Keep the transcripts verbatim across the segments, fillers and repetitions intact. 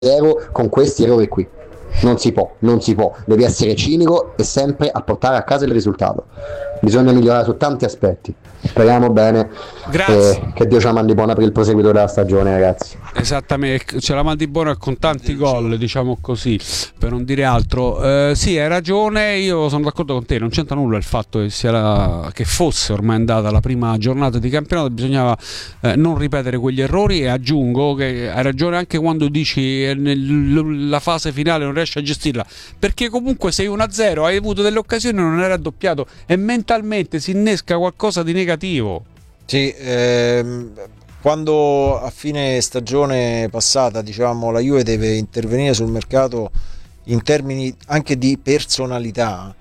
zero con questi errori qui. Non si può, non si può, devi essere cinico e sempre a portare a casa il risultato. Bisogna migliorare su tanti aspetti. Speriamo bene eh, che Dio ci la mandi buona per il proseguito della stagione, ragazzi. Esattamente, ce la mandi buona con tanti gol, diciamo così, per non dire altro. Eh, sì, hai ragione, io sono d'accordo con te, non c'entra nulla il fatto che, sia la, che fosse ormai andata la prima giornata di campionato, bisognava eh, non ripetere quegli errori, e aggiungo che hai ragione anche quando dici eh, nella fase finale non riesci a gestirla, perché comunque sei uno a zero, hai avuto delle occasioni, non era raddoppiato e mentalmente si innesca qualcosa di negativo. Sì, ehm, quando a fine stagione passata dicevamo la Juve deve intervenire sul mercato in termini anche di personalità,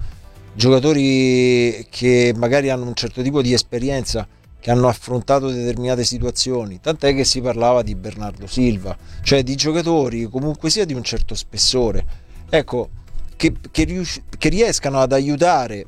giocatori che magari hanno un certo tipo di esperienza, che hanno affrontato determinate situazioni, tant'è che si parlava di Bernardo Silva, cioè di giocatori comunque sia di un certo spessore, ecco, che, che, rius- che riescano ad aiutare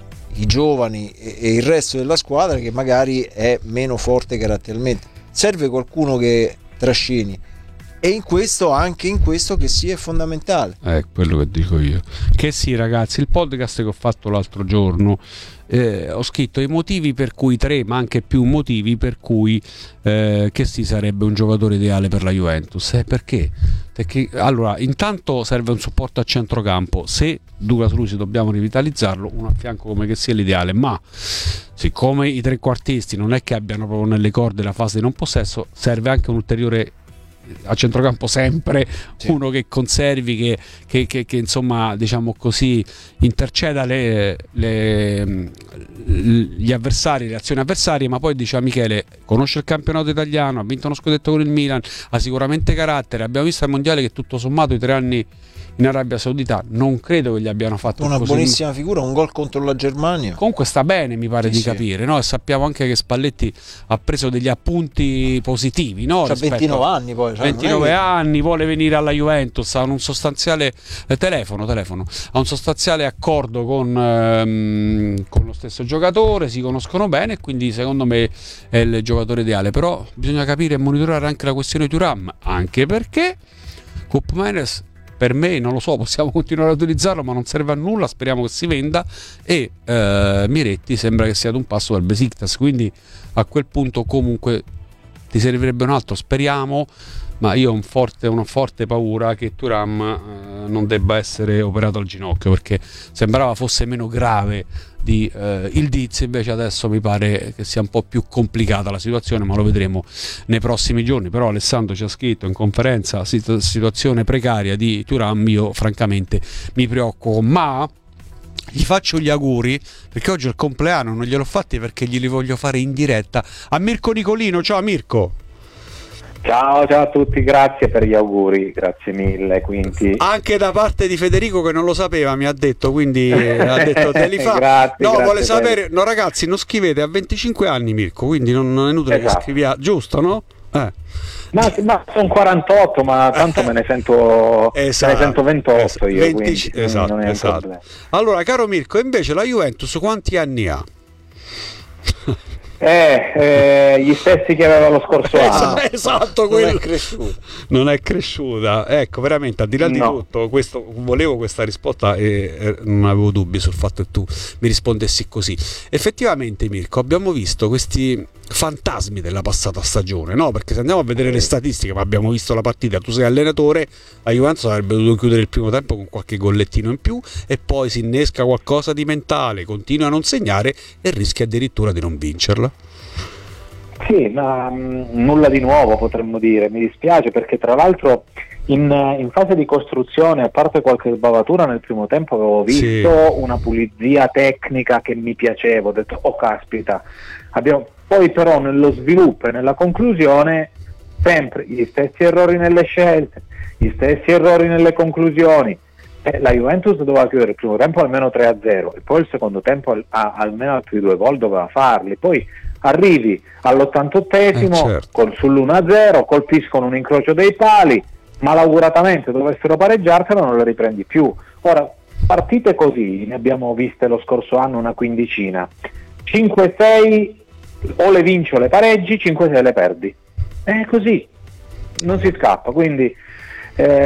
i giovani e, e il resto della squadra che magari è meno forte caratterialmente. Serve qualcuno che trascini, e in questo, anche in questo, che sia fondamentale. È quello che dico io. Che sì, ragazzi, il podcast che ho fatto l'altro giorno, eh, ho scritto i motivi per cui, tre ma anche più motivi per cui eh, che sì sarebbe un giocatore ideale per la Juventus. Eh, perché? Perché allora, intanto serve un supporto a centrocampo. Se Douglas Luiz dobbiamo rivitalizzarlo, uno a fianco come che sia l'ideale, ma siccome i trequartisti non è che abbiano proprio nelle corde la fase di non possesso, serve anche un ulteriore a centrocampo, sempre sì, uno che conservi, che, che, che, che insomma, diciamo così, interceda le, le, gli avversari, le azioni avversarie. Ma poi diceva Michele, conosce il campionato italiano, ha vinto uno scudetto con il Milan, ha sicuramente carattere, abbiamo visto al mondiale che tutto sommato i tre anni in Arabia Saudita non credo che gli abbiano fatto una così buonissima figura, un gol contro la Germania. Comunque sta bene, mi pare, sì, di sì, capire, no? E sappiamo anche che Spalletti ha preso degli appunti positivi, no? C'ha ventinove anni poi, cioè ventinove che... anni, vuole venire alla Juventus, ha un sostanziale eh, telefono, telefono, ha un sostanziale accordo con, ehm, con lo stesso giocatore, si conoscono bene e quindi secondo me è il giocatore ideale. Però bisogna capire e monitorare anche la questione Thuram, anche perché Koopmeiners, per me, non lo so, possiamo continuare a utilizzarlo, ma non serve a nulla, speriamo che si venda. E eh, Miretti sembra che sia ad un passo dal Besiktas, quindi a quel punto comunque ti servirebbe un altro, speriamo. Ma io ho un forte, una forte paura che Thuram eh, non debba essere operato al ginocchio, perché sembrava fosse meno grave di eh, il Diz, invece adesso mi pare che sia un po' più complicata la situazione, ma lo vedremo nei prossimi giorni. Però Alessandro ci ha scritto in conferenza situ- situazione precaria di Thuram, io francamente mi preoccupo, ma gli faccio gli auguri perché oggi è il compleanno, non gliel'ho fatti perché glieli voglio fare in diretta a Mirko Nicolino. Ciao Mirko. Ciao, ciao a tutti, grazie per gli auguri, grazie mille. Quindi anche da parte di Federico, che non lo sapeva, mi ha detto, quindi eh, ha detto te li fa. grazie, no, grazie vuole sapere, per... no ragazzi, non scrivete a venticinque anni Mirko, quindi non, non è inutile, esatto, che scriviate, giusto, no? Eh. Ma, ma sono quarantotto, ma tanto me ne sento, esatto, me ne sento ventotto esatto, io, venti, quindi esatto, non è esatto. Allora, caro Mirko, invece la Juventus quanti anni ha? Eh, eh, gli stessi che aveva lo scorso anno. Esatto, non quello. è cresciuta. Non è cresciuta. Ecco, veramente, al di là di no. tutto, questo, volevo questa risposta e eh, non avevo dubbi sul fatto che tu mi rispondessi così. Effettivamente, Mirko, abbiamo visto questi fantasmi della passata stagione, no? Perché se andiamo a vedere le statistiche, ma abbiamo visto la partita, tu sei allenatore, la Juventus avrebbe dovuto chiudere il primo tempo con qualche gollettino in più e poi si innesca qualcosa di mentale, continua a non segnare e rischia addirittura di non vincerla. Sì, ma mh, nulla di nuovo potremmo dire, mi dispiace perché tra l'altro in, in fase di costruzione, a parte qualche sbavatura nel primo tempo, avevo visto sì. una pulizia tecnica che mi piaceva, ho detto oh caspita, abbiamo... poi però nello sviluppo e nella conclusione sempre gli stessi errori nelle scelte, gli stessi errori nelle conclusioni. Eh, la Juventus doveva chiudere il primo tempo almeno tre a zero e poi il secondo tempo a, almeno altri due gol doveva farli, poi arrivi all'ottantottesimo eh, certo. con sull'uno a zero, colpiscono un incrocio dei pali, malauguratamente dovessero pareggiartelo, non le riprendi più. Ora, partite così ne abbiamo viste lo scorso anno una quindicina, cinque sei o le vinci o le pareggi, cinque sei le perdi, è così, non si scappa. Quindi Eh,